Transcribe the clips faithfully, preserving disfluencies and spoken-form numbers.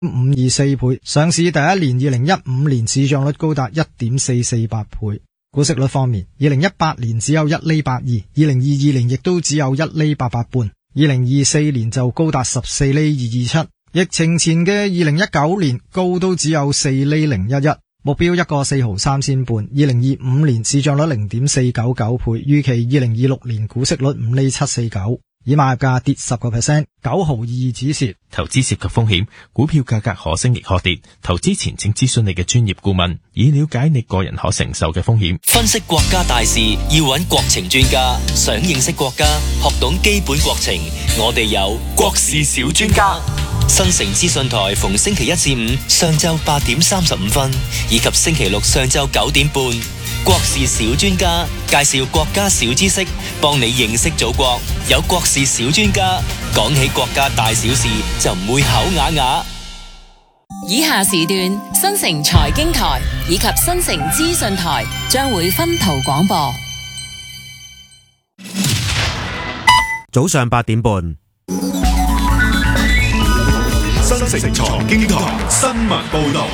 五二四倍，上市第一年二零一五年市賬率高達 一點四四八倍。股息率方面，二零一八年只有一厘八二，二零二二年亦都只有一厘八八半，二零二四年就高達十四厘二二七。疫情前嘅二零一九年高都只有四厘零一一，目標一個四毫三仙半。二零二五年市賬率零點四九九倍，預期二零二六年股息率五厘七四九。以買入價跌十個 percent， 九毫二止蝕。 投資涉及風險，股票價格可升亦可跌。投資前請諮詢你嘅專業顧問，以了解你個人可承受嘅風險。 分析國家大事要揾國情專家，想認識國家，學懂基本國情，我哋有國事小專家。新城資訊台逢星期一至五上晝八點三十五分，以及星期六上晝九點半。國事小專家介紹國家小知識，幫你認識祖國。有國事小專家講起國家大小事，就唔會口啞啞。 以下時段新城財經台以及新城資訊台將會分途廣播。 早上八點半， 新城財經台新聞報道。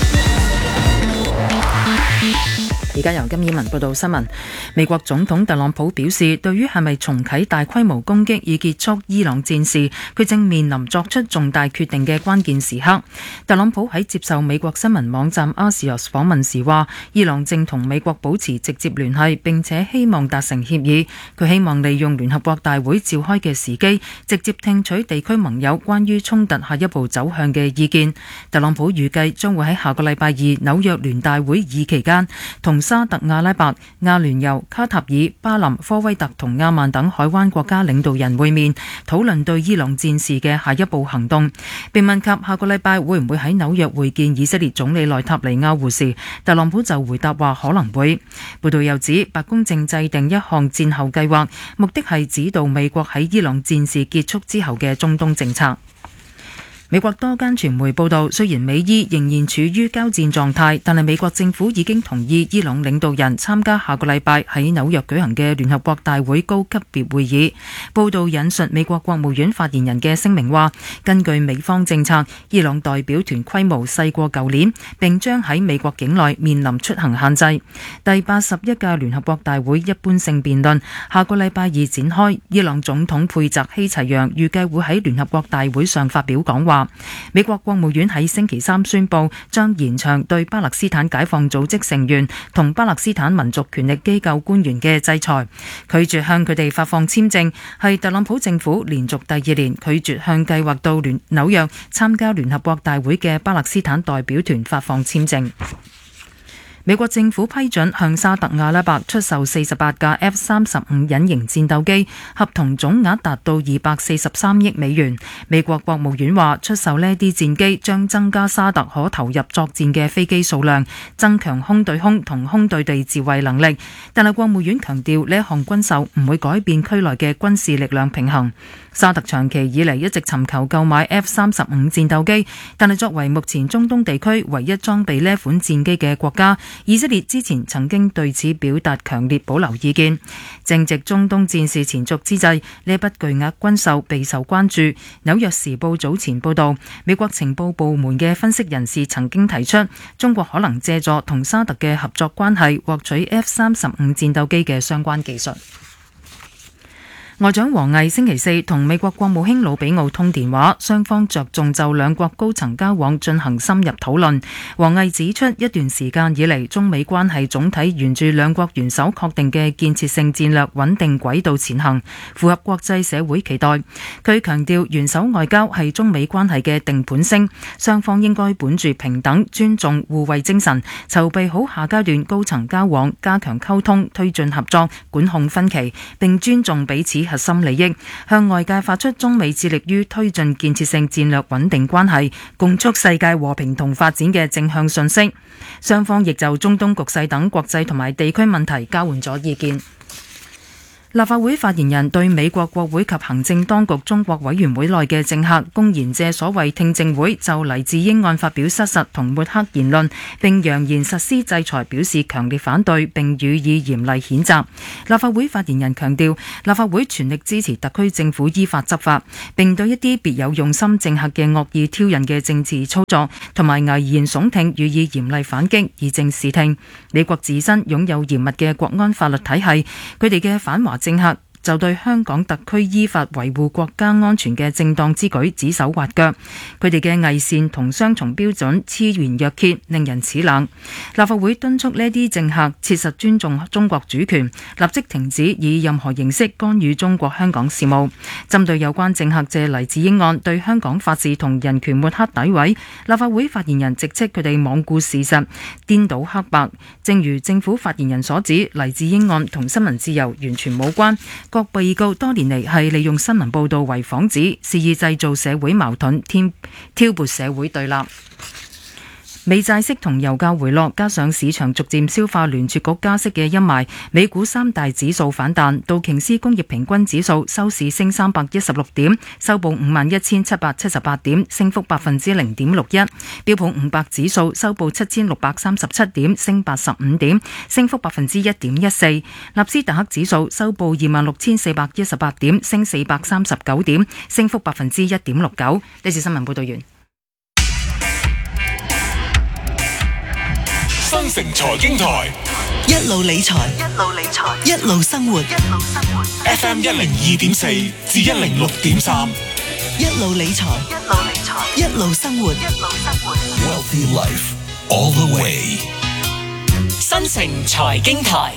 而家由金燕文報道新聞。美國總統特朗普表示，對於係咪重啟大規模攻擊以結束伊朗戰事，佢正面臨作出重大決定嘅關鍵時刻。特朗普喺接受美國新聞網站 Axios 訪問時話，伊朗正同美國保持直接聯繫，並且希望達成協議。佢希望利用聯合國大會召開嘅時機，直接聽取地區盟友關於衝突下一步走向嘅意見。特朗普預計將會喺下個禮拜二紐約聯大會議期間同沙特阿拉伯、阿聯酋、卡塔爾、巴林、科威特同阿曼等海灣國家領導人會面，討論對伊朗戰事嘅下一步行動。被問及下個禮拜會唔會喺紐約會見以色列總理內塔尼亞胡時，特朗普就回答話可能會。報道又指，白宮正制定一項戰後計劃，目的係指導美國喺伊朗戰事結束之後嘅中東政策。美國多間傳媒報道，雖然美伊仍然處於交戰狀態，但係美國政府已經同意伊朗領導人參加下個禮拜喺紐約舉行嘅聯合國大會高級別會議。報道引述美國國務院發言人嘅聲明話，根據美方政策，伊朗代表團規模細過舊年，並將喺美國境內面臨出行限制。第八十一屆聯合國大會一般性辯論下個禮拜二展開，伊朗總統佩澤希齊揚預計會喺聯合國大會上發表講話。美國國務院喺星期三宣布，將延長對巴勒斯坦解放組織成員同巴勒斯坦民族權力機構官員嘅制裁，拒絕向佢哋發放簽證，係特朗普政府連續第二年拒絕向計劃到聯紐約參加聯合國大會嘅巴勒斯坦代表團發放簽證。美國政府批准向沙特阿拉伯出售四十八架 F 三十五隱形戰鬥機，合同總額達到二百四十三億美元。美國國務院話，出售呢啲戰機將增加沙特可投入作戰嘅飛機數量，增強空對空同空對地自衛能力。但係國務院強調，呢一項軍售唔會改變區內嘅軍事力量平衡。沙特長期以嚟一直尋求購買 F 三十五戰鬥機，但係作為目前中東地區唯一裝備呢款戰機嘅國家，以色列之前曾經對此表達強烈保留意見。正值中東戰事前續之際，呢筆巨額軍售備受關注。紐約時報早前報道，美國情報部門嘅分析人士曾經提出，中國可能借助同沙特嘅合作關係，獲取 F 三十五戰鬥機嘅相關技術。外長王毅星期四同美國國務卿魯比奧通電話，雙方着重就兩國高層交往進行深入討論。王毅指出，一段時間以嚟，中美關係總體沿住兩國元首確定嘅建設性戰略穩定軌道前行，符合國際社會期待。佢強調，元首外交係中美關係嘅定盤星，雙方應該本住平等、尊重、互惠精神，籌備好下階段高層交往，加強溝通，推進合作，管控分歧，並尊重彼此核心利益，向外界發出中美致力於推進建設性戰略穩定關係，共促世界和平同發展嘅正向訊息。雙方亦就中東局勢等國際同埋地區問題交換咗意見。 立法會發言人對美國國會及行政當局中國委員會內嘅政客公然借所謂聽證會就黎智英案發表失實同抹黑言論，並揚言實施制裁，表示強烈反對並予以嚴厲譴責。立法會發言人強調，立法會全力支持特區政府依法執法，並對一啲別有用心政客嘅惡意挑釁嘅政治操作同埋危言聳聽予以嚴厲反擊，以正視聽。美國自身擁有嚴密嘅國安法律體系，佢哋嘅反華政客就對香港特區依法維護國家安全嘅正當之舉指手畫腳，佢哋嘅偽善同雙重標準昭然若揭，令人齒冷。立法會敦促呢啲政客切實尊重中國主權，立即停止以任何形式干預中國香港事務。針對有關政客借黎智英案對香港法治同人權抹黑詆毀，立法會發言人直斥佢哋罔顧事實、顛倒黑白。正如政府發言人所指，黎智英案同新聞自由完全冇關。各被告多年嚟係利用新聞報導為幌子，肆意製造社會矛盾，添挑撥社會對立。美債息同油價回落，加上市場逐漸消化聯儲局加息嘅陰霾，美股三大指數反彈。道瓊斯工業平均指數收市升三百一十六點，收報五萬一千七百七十八點，升幅百分之零點六一。標普五百指數收報七千六百三十七點，升八十五點，升幅百分之一點一四。納斯達克指數收報二萬六千四百一十八點，升四百三十九點，升幅百分之一點六九。呢次新聞報道完。 新城財經台一路理財，一路理財，一路生活，一路生活。 F M 一零二點四至一零六點三， 一路理財，一路理財，一路生活，一路生活。 Wealthy Life all the way。 新城財經台，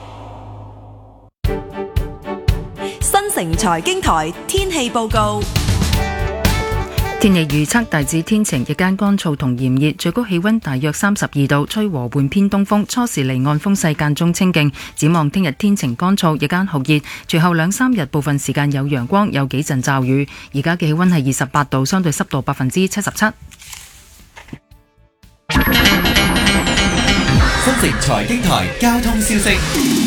新城財經台天氣報告。 天氣預測大致天晴，日間乾燥同炎熱，最高氣溫大約三十二度，吹和緩偏東風，初時離岸風勢間中清勁。展望聽日天晴乾燥，日間酷熱，隨後兩三日部分時間有陽光，有幾陣驟雨。而家嘅氣溫係二十八度，相對濕度百分之七十七。 新城財經台交通消息。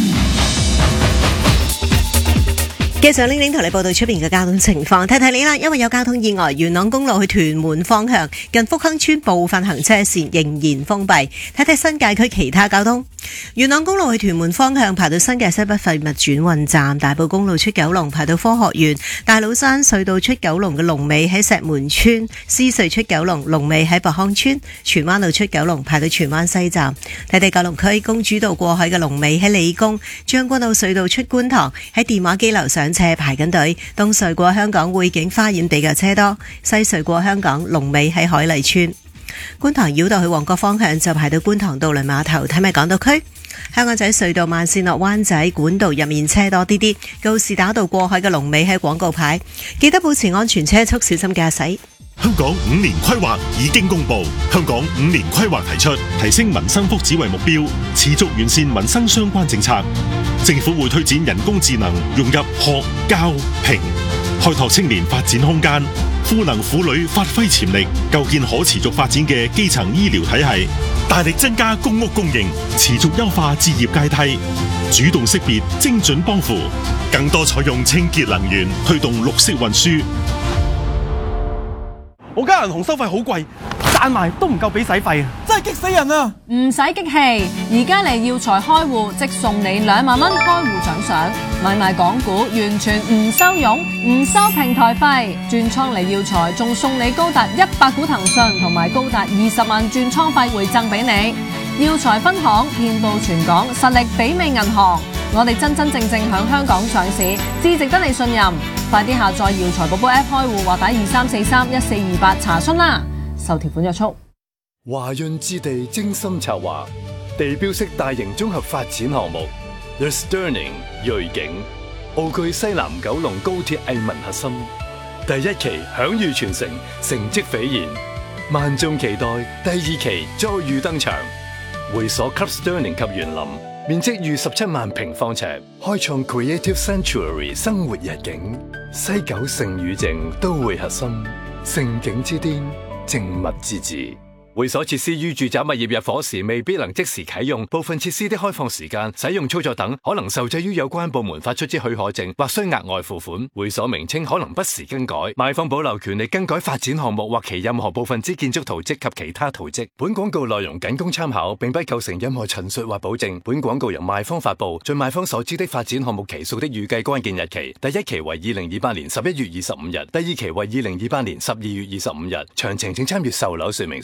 繼續拎拎同你報道出邊嘅交通情況，提提你啦，因為有交通意外，元朗公路去屯門方向近福亨村部分行車線仍然封閉。睇睇新界區其他交通，元朗公路去屯門方向排到新界西北廢物轉運站，大埔公路出九龍排到科學園，大老山隧道出九龍嘅龍尾喺石門村，獅隧出九龍龍尾喺博康村，荃灣路出九龍排到荃灣西站。睇睇九龍區公主道過海嘅龍尾喺理工，將軍澳隧道出觀塘喺電話機樓上車排緊隊，東隧過香港匯景花園比較車多，西隧過香港龍尾喺海麗村。觀塘繞道去旺角方向就排到觀塘渡輪碼頭，睇埋港島區香港仔隧道慢線落灣仔管道入面車多啲啲，告士打道過海嘅龍尾喺廣告牌，記得保持安全車速，小心駕駛。 香港五年規劃已經公布，香港五年規劃提出提升民生福祉為目標，持續完善民生相關政策。政府會推展人工智能融入學教評，開拓青年發展空間，賦能婦女發揮潛力，構建可持續發展嘅基層醫療體系，大力增加公屋供應，持續優化置業階梯，主動識別精準幫扶，更多採用清潔能源，推動綠色運輸。 我間銀行收費好貴，賺埋都唔夠俾使費啊！真係激死人啊！ 唔使激氣，而家嚟耀才開戶，即送你兩萬蚊開戶獎賞，買賣港股完全唔收佣，唔收平台費，轉倉嚟耀才仲送你高達一百股騰訊同埋高達二十萬轉倉費回贈俾你。耀才分行遍佈全港，實力媲美銀行，我哋真真正正響香港上市，至值得你信任。快啲下載耀才寶寶 App 開戶或打二三四三一四二八查詢啦。受條款約束。 華潤置地精心策劃地標式大型綜合發展項目 The Sterling 瑞景，奧據西南九龍高鐵藝文核心，第一期享譽全城，成績斐然，萬眾期待第二期再遇登場。會所 Club Sterling 及園林，面積逾十七萬平方尺，開創 Creative Sanctuary 生活日景。西九盛與靜都會核心，盛景之巔，靜物之至。 會所設施於住宅物業入伙時未必能即時啟用，部分設施的開放時間、使用操作等可能受制於有關部門發出之許可證，或需額外付款。會所名稱可能不時更改，賣方保留權利更改發展項目或其任何部分之建築圖則及其他圖則。本廣告內容僅供參考，並不構成任何陳述或保證。本廣告由賣方發布，盡賣方所知的發展項目期數的預計關鍵日期。第一期為二零二八年十一月二十五日，第二期為二零二八年十二月二十五日。詳情請參閱售樓說明書。